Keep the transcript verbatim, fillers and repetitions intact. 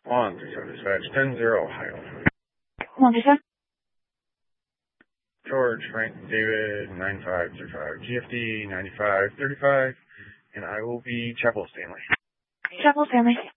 One, three seven dispatch, ten zero, Ohio. One, three seven. George, Frank, David, nine five three five, G F D, ninety-five thirty-five, and I will be Chapel Stanley. Chapel Stanley.